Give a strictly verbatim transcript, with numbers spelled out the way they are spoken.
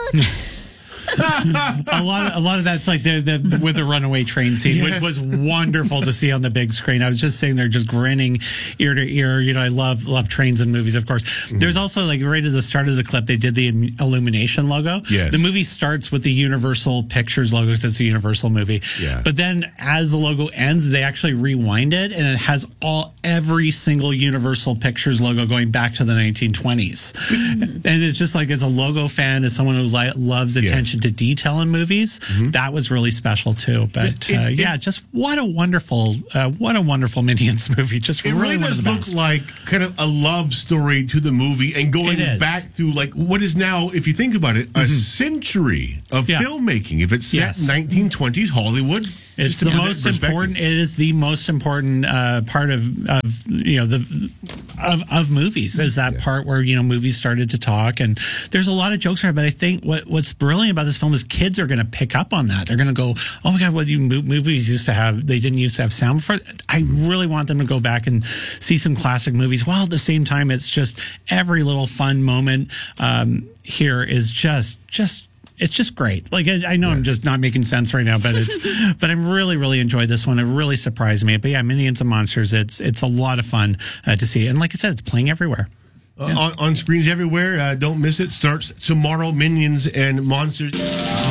a lot, of, a lot of that's like the, the with the runaway train scene, Yes. which was wonderful to see on the big screen. I was just sitting there, just grinning ear to ear. You know, I love love trains and movies, of course. Mm-hmm. There's also like right at the start of the clip, they did the Illumination logo. Yes. The movie starts with the Universal Pictures logo because it's a Universal movie. Yeah. But then as the logo ends, they actually rewind it, and it has all every single Universal Pictures logo going back to the nineteen twenties. And it's just like, as a logo fan, as someone who li- loves attention to detail in movies, mm-hmm. that was really special too. But it, uh, it, yeah, just what a wonderful, uh, what a wonderful Minions movie. Just it really, really does look best. like kind of a love story to the movie, and going back through like what is now, if you think about it, a mm-hmm. century of yeah. filmmaking. If it's set yes. nineteen twenties Hollywood. It's the most important. It is the most important uh, part of, of you know the of, of movies. Is that yeah. part where you know movies started to talk, and there's a lot of jokes there. But I think what what's brilliant about this film is kids are going to pick up on that. They're going to go, oh my god, what you movies used to have? They didn't used to have sound before. I really want them to go back and see some classic movies. While at the same time, it's just every little fun moment um, here is just just. It's just great. Like, I, I know yeah. I'm just not making sense right now, but it's, but I really, really enjoyed this one. It really surprised me. But yeah, Minions and Monsters, it's, it's a lot of fun uh, to see. And like I said, it's playing everywhere. Uh, yeah. on, on screens everywhere. Uh, don't miss it. Starts tomorrow, Minions and Monsters.